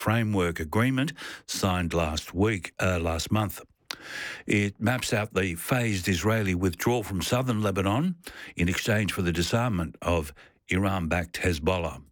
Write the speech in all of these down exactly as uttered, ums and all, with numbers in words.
framework agreement signed last week, uh, last month. It maps out the phased Israeli withdrawal from southern Lebanon in exchange for the disarmament of Iran-backed Hezbollah.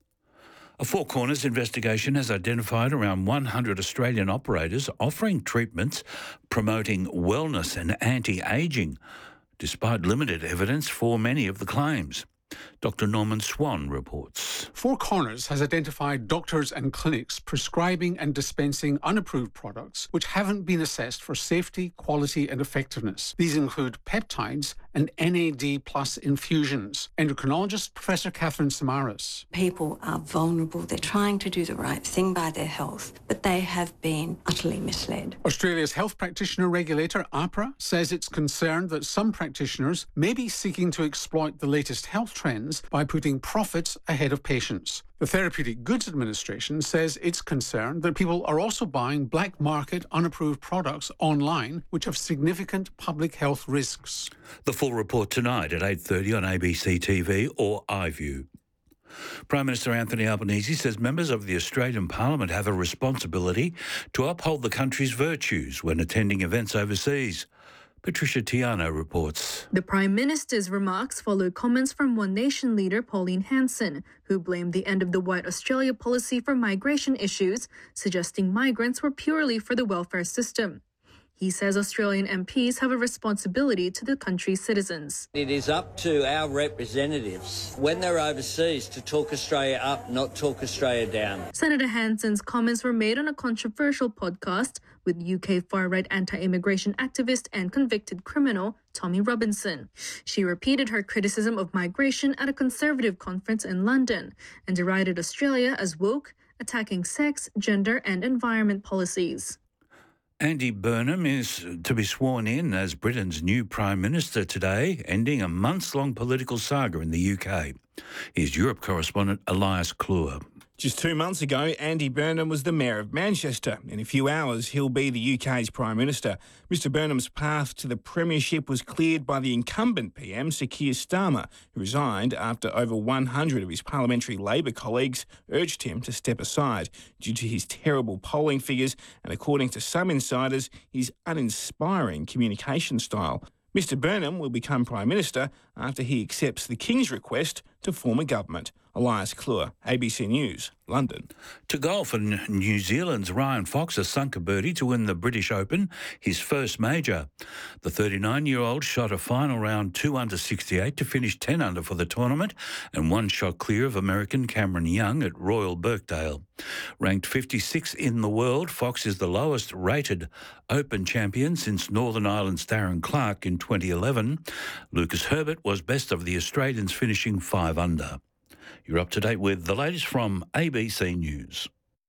A Four Corners investigation has identified around one hundred Australian operators offering treatments promoting wellness and anti-ageing, despite limited evidence for many of the claims. Doctor Norman Swan reports. Four Corners has identified doctors and clinics prescribing and dispensing unapproved products which haven't been assessed for safety, quality and effectiveness. These include peptides and N A D plus infusions. Endocrinologist Professor Catherine Samaras. People are vulnerable. They're trying to do the right thing by their health, but they have been utterly misled. Australia's health practitioner regulator, AHPRA, says it's concerned that some practitioners may be seeking to exploit the latest health trends by putting profits ahead of patients. The Therapeutic Goods Administration says it's concerned that people are also buying black market unapproved products online which have significant public health risks. The full report tonight at eight thirty on A B C T V or iView. Prime Minister Anthony Albanese says members of the Australian Parliament have a responsibility to uphold the country's virtues when attending events overseas. Patricia Tiano reports. The Prime Minister's remarks follow comments from One Nation leader Pauline Hanson, who blamed the end of the White Australia policy for migration issues, suggesting migrants were purely for the welfare system. He says Australian M Ps have a responsibility to the country's citizens. It is up to our representatives, when they're overseas, to talk Australia up, not talk Australia down. Senator Hanson's comments were made on a controversial podcast with U K far-right anti-immigration activist and convicted criminal Tommy Robinson. She repeated her criticism of migration at a Conservative conference in London and derided Australia as woke, attacking sex, gender and environment policies. Andy Burnham is to be sworn in as Britain's new Prime Minister today, ending a months-long political saga in the U K. Here's Europe correspondent Elias Kluwer. Just two months ago, Andy Burnham was the Mayor of Manchester. In a few hours, he'll be the U K's Prime Minister. Mister Burnham's path to the premiership was cleared by the incumbent P M, Sir Keir Starmer, who resigned after over one hundred of his parliamentary Labor colleagues urged him to step aside due to his terrible polling figures and, according to some insiders, his uninspiring communication style. Mister Burnham will become Prime Minister after he accepts the King's request to form a government. Elias Kluwer, A B C News, London. To golf, and New Zealand's Ryan Fox has sunk a birdie to win the British Open, his first major. The thirty-nine-year-old shot a final round two under sixty-eight to finish ten under for the tournament and one shot clear of American Cameron Young at Royal Birkdale. Ranked fifty-sixth in the world, Fox is the lowest-rated Open champion since Northern Ireland's Darren Clarke in twenty eleven. Lucas Herbert was best of the Australians, finishing five under. You're up to date with the latest from A B C News.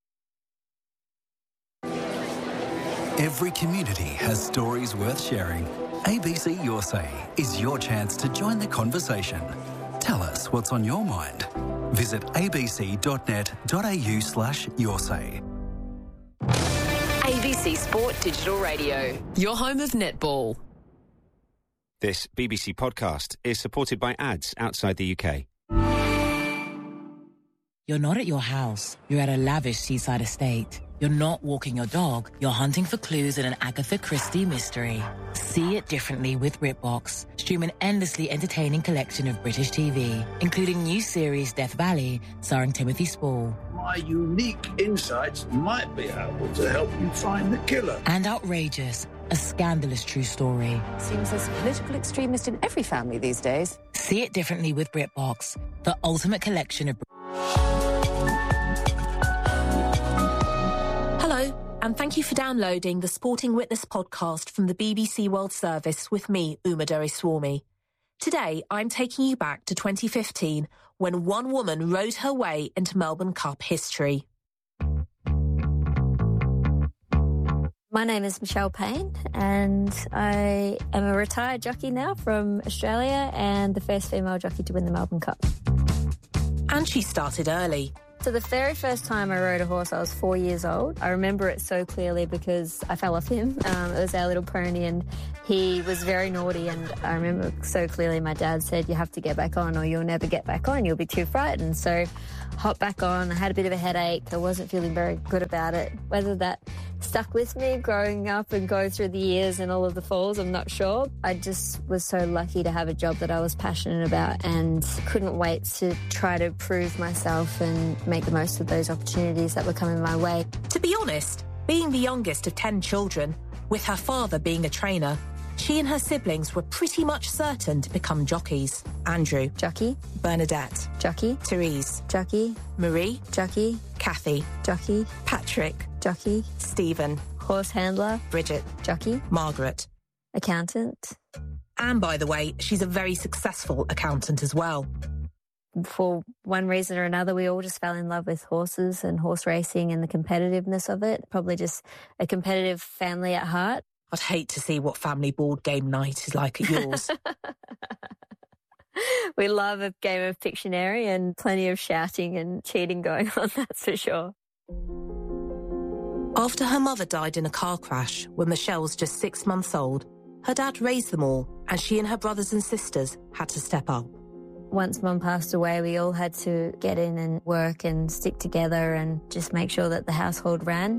Every community has stories worth sharing. A B C Your Say is your chance to join the conversation. Tell us what's on your mind. Visit abc.net.au slash your say. A B C Sport Digital Radio, your home of netball. This B B C podcast is supported by ads outside the U K. You're not at your house. You're at a lavish seaside estate. You're not walking your dog. You're hunting for clues in an Agatha Christie mystery. See it differently with BritBox. Stream an endlessly entertaining collection of British T V, including new series Death Valley, starring Timothy Spall. My unique insights might be able to help you find the killer. And Outrageous, a scandalous true story. Seems there's a political extremist in every family these days. See it differently with BritBox, the ultimate collection of... Hello, and thank you for downloading the Sporting Witness podcast from the B B C World Service with me, Uma Doraiswamy. Today, I'm taking you back to twenty fifteen, when one woman rode her way into Melbourne Cup history. My name is Michelle Payne, and I am a retired jockey now from Australia and the first female jockey to win the Melbourne Cup. And she started early. So the very first time I rode a horse, I was four years old. I remember it so clearly because I fell off him. Um, it was our little pony and he was very naughty, and I remember so clearly my dad said, you have to get back on or you'll never get back on, you'll be too frightened. So hopped back on, I had a bit of a headache, I wasn't feeling very good about it. Whether that stuck with me growing up and going through the years and all of the falls, I'm not sure. I just was so lucky to have a job that I was passionate about and couldn't wait to try to prove myself and make the most of those opportunities that were coming my way. To be honest, being the youngest of ten children, with her father being a trainer, she and her siblings were pretty much certain to become jockeys. Andrew. Jockey. Bernadette. Jockey. Therese. Jockey. Marie. Jockey. Kathy. Jockey. Patrick. Jockey. Stephen. Horse handler. Bridget. Jockey. Margaret. Accountant. And by the way, she's a very successful accountant as well. For one reason or another, we all just fell in love with horses and horse racing and the competitiveness of it. Probably just a competitive family at heart. I'd hate to see what family board game night is like at yours. We love a game of Pictionary and plenty of shouting and cheating going on, that's for sure. After her mother died in a car crash when Michelle was just six months old, her dad raised them all, and she and her brothers and sisters had to step up. Once Mum passed away, we all had to get in and work and stick together and just make sure that the household ran.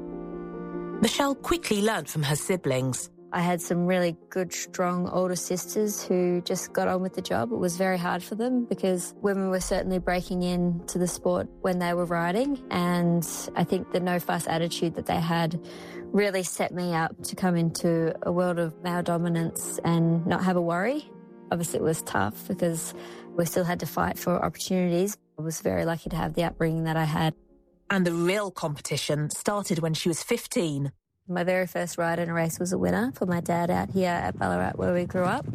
Michelle quickly learnt from her siblings. I had some really good, strong older sisters who just got on with the job. It was very hard for them because women were certainly breaking into the sport when they were riding, and I think the no-fuss attitude that they had really set me up to come into a world of male dominance and not have a worry. Obviously, it was tough because we still had to fight for opportunities. I was very lucky to have the upbringing that I had. And the real competition started when she was fifteen. My very first ride in a race was a winner for my dad out here at Ballarat where we grew up.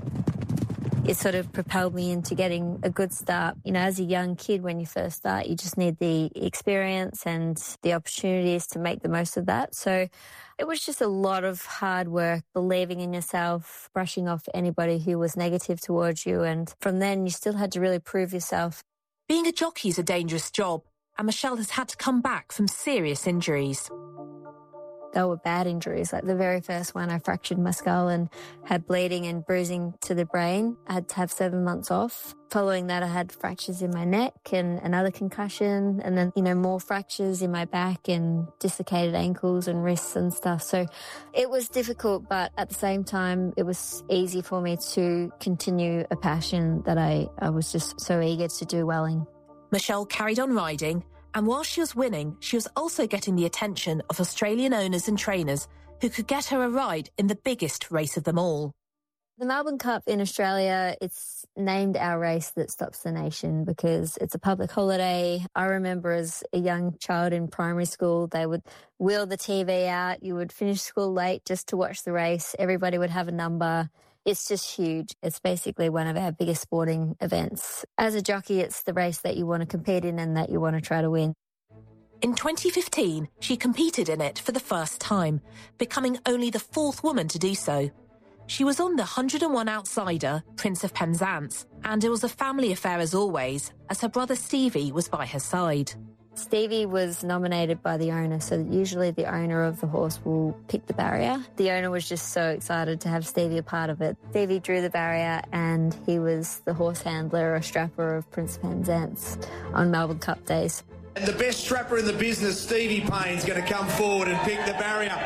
It sort of propelled me into getting a good start. You know, as a young kid, when you first start, you just need the experience and the opportunities to make the most of that. So it was just a lot of hard work, believing in yourself, brushing off anybody who was negative towards you. And from then, you still had to really prove yourself. Being a jockey is a dangerous job, and Michelle has had to come back from serious injuries. They were bad injuries. Like the very first one, I fractured my skull and had bleeding and bruising to the brain. I had to have seven months off. Following that, I had fractures in my neck and another concussion, and then, you know, more fractures in my back and dislocated ankles and wrists and stuff. So it was difficult, but at the same time, it was easy for me to continue a passion that I, I was just so eager to do well in. Michelle carried on riding, and while she was winning, she was also getting the attention of Australian owners and trainers who could get her a ride in the biggest race of them all. The Melbourne Cup in Australia, it's named our race that stops the nation because it's a public holiday. I remember as a young child in primary school, they would wheel the T V out. You would finish school late just to watch the race. Everybody would have a number. It's just huge. It's basically one of our biggest sporting events. As a jockey, it's the race that you want to compete in and that you want to try to win. In twenty fifteen, she competed in it for the first time, becoming only the fourth woman to do so. She was on the one hundred and one outsider, Prince of Penzance, and it was a family affair as always, as her brother Stevie was by her side. Stevie was nominated by the owner, so usually the owner of the horse will pick the barrier. The owner was just so excited to have Stevie a part of it. Stevie drew the barrier and he was the horse handler or strapper of Prince of Penzance on Melbourne Cup days. And the best strapper in the business, Stevie Payne's going to come forward and pick the barrier.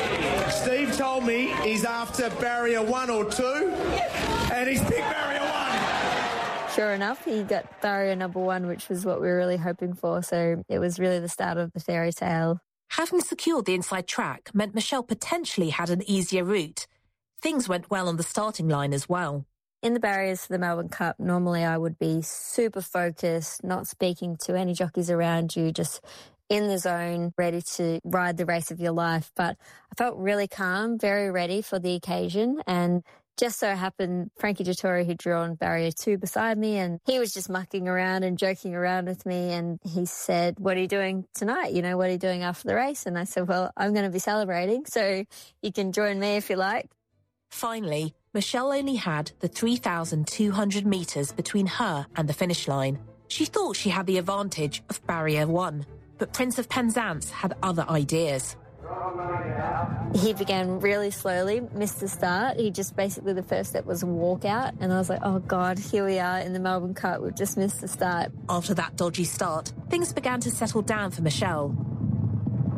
Steve told me he's after barrier one or two, and he's picked barrier one. Sure enough, he got barrier number one, which was what we were really hoping for. So it was really the start of the fairy tale. Having secured the inside track meant Michelle potentially had an easier route. Things went well on the starting line as well. In the barriers for the Melbourne Cup, normally I would be super focused, not speaking to any jockeys around you, just in the zone, ready to ride the race of your life. But I felt really calm, very ready for the occasion, and just so happened, Frankie Dettori had drawn barrier two beside me, and he was just mucking around and joking around with me, and he said, "What are you doing tonight? You know, what are you doing after the race?" And I said, "Well, I'm going to be celebrating, so you can join me if you like." Finally, Michelle only had the three thousand two hundred metres between her and the finish line. She thought she had the advantage of barrier one, but Prince of Penzance had other ideas. He began really slowly, missed the start. He just basically, the first step was a walkout, and I was like, oh God, here we are in the Melbourne Cup, we've just missed the start. After that dodgy start, things began to settle down for Michelle.